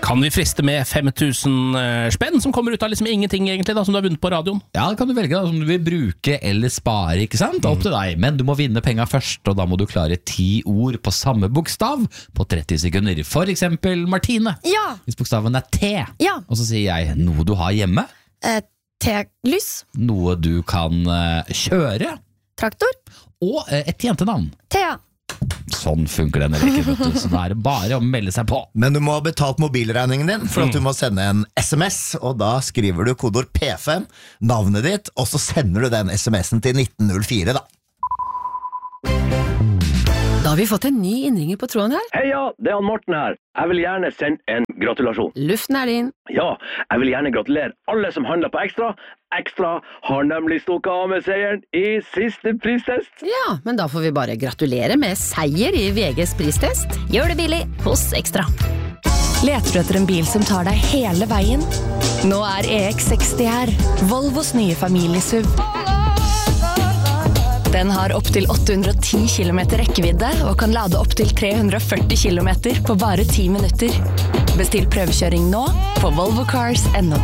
Kan vi friste med 5000 spenn som kommer ut av liksom ingenting egentlig da, som du har vunnet på radioen? Ja, det kan du velge da, som du vil bruke eller spare, ikke sant? Opp til deg, men du må vinne penger først, og da må du klare 10 ord på samme bokstav på 30 sekunder. For eksempel Martine. Ja. Hvis bokstaven er T, Ja. og så sier jeg noe du har hjemme, T-lys. noe du kan kjøre, Traktor. og et jentenavn. Thea. Sånn funker denne leken, vet du. Så da er det bare å melde seg på. Men du må ha betalt mobilregningen din, for at du må sende en SMS, og da skriver du kodord P5, navnet ditt, og så sender du den SMS-en til 1904 da. Da har vi fått en ny innringer på tråden her. Heia, det er han Morten her. Jeg vil gjerne sende en gratulasjon. Luften er din. Ja, jeg vil gjerne gratulere alle som handler på Ekstra. Ekstra har nemlig stukket av med seieren i siste pristest. Ja, men da får vi bare gratulere med seier i VGs pristest. Gjør det billig hos Ekstra. Leter du etter en bil som tar deg hele veien? Nå er EX60 her, Volvos nye familiesuv. Den har opp til 810 km rekkevidde og kan lade opp til 340 km på bare 10 minutter. Bestill prøvekjøring nå på volvocars.no.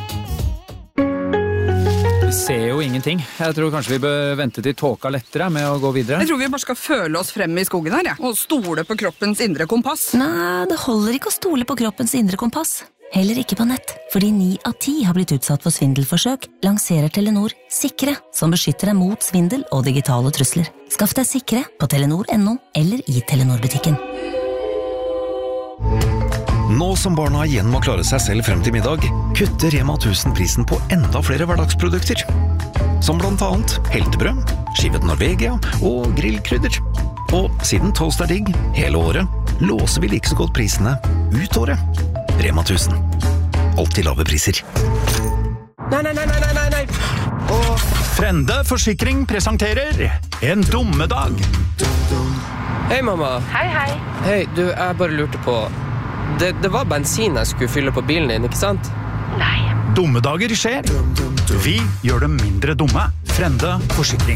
Vi ser jo ingenting. Jeg tror kanskje vi bør vente til tåka lettere med å gå videre. Jeg tror vi bare skal føle oss frem i skogen her, ja. Og stole på kroppens indre kompass. Nei, det holder ikke å stole på kroppens indre kompass. Heller ikke på nett, fordi 9 av 10 har blitt utsatt for svindelforsøk, lanserer Telenor Sikre, som beskytter deg mot svindel og digitale trusler. Skaff deg Sikre på telenor.no eller i Telenor-butikken. Nå som barna igjen må klare seg selv frem til middag, kutter Rema 1000 prisen på enda flere hverdagsprodukter. Som blant annet heltebrød, skivet Norvegia og grillkrydder. Og siden toast er digg hele året, låser vi like så godt prisene ut året. Rema 1000. Alltid lave priser. Nei. Og Frende Forsikring presenterer En dummedag. Hei, mamma. Hei. Hei, du, jeg bare lurte på... Det var bensin jeg skulle fylle på bilen din, ikke sant? Nei. Dummedager skjer. Vi gjør dem mindre dumme. Frende Forsikring.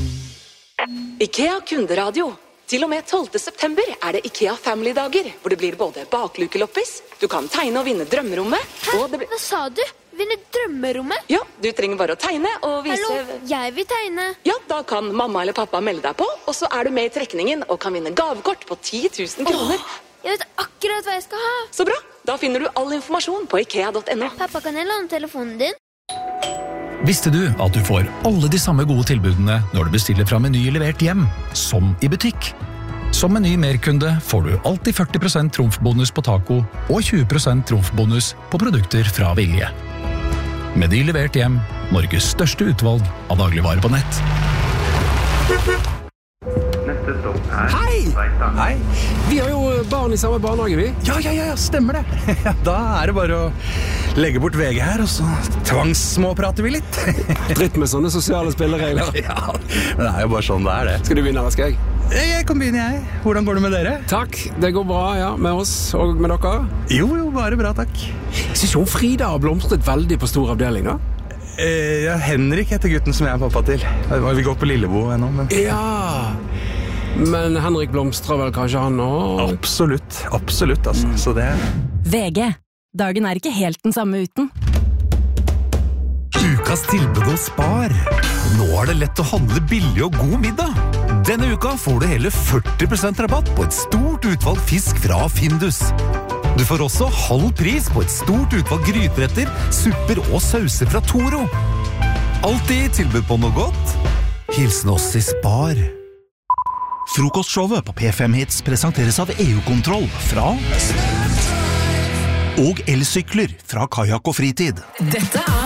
IKEA kunderadio. Til og med 12. september er det IKEA Family-dager, hvor det blir både baklukeloppis, du kan tegne og vinne drømmerommet, og det blir... Hva sa du? Vinne drømmerommet? Ja, du trenger bare å tegne og vise... Hallo, jeg vil tegne. Ja, da kan mamma eller pappa melde deg på, og så er du med i trekningen og kan vinne gavekort på 10 000 kroner. Jeg vet akkurat hva jeg skal ha. Så bra, da finner du all informasjon på ikea.no. Pappa, kan jeg låne telefonen din? Visste du at du får alle de samme gode tilbudene når du bestiller fra Meny levert hjem, som i butikk? Som Meny merkunde får du alltid 40% trumfbonus på taco og 20% trumfbonus på produkter fra Vilje. Meny levert hjem, Norges største utvalg av dagligvarer på nett. Hei! Vi har jo barn i samme barnehage, vi. Ja, stemmer det. Da er det bare å legge bort VG her, og så tvangssmåprater vi litt. Dritt med sånne sosiale spilleregler. Ja, men det er jo bare sånn det er det. Skal du begynne, eller skal jeg? Jeg kan begynne, jeg. Hvordan går det med dere? Takk, det går bra, ja, med oss og med dere. Jo, bare bra, takk. Jeg synes jo Frida har blomstret veldig på stor avdeling, da. Henrik heter gutten som jeg er pappa til. Vi går på Lillebo ennå, men... Ja... Men Henrik blomstrer vel kanskje han også? Absolutt, altså. Så det... VG. Dagen er ikke helt den samme uten. Ukas tilbud hos Spar. Nå er det lett å handle billig og god middag. Denne uka får du hele 40% rabatt på et stort utvalg fisk fra Findus. Du får også halv pris på et stort utvalg gryteretter, supper og sauser fra Toro. Alltid tilbud på noe godt. Hilsen oss i Spar. Frokostshowet på P5 Hits presenteres av EU-kontroll fra og elsykler fra Kajak og Fritid. Dette er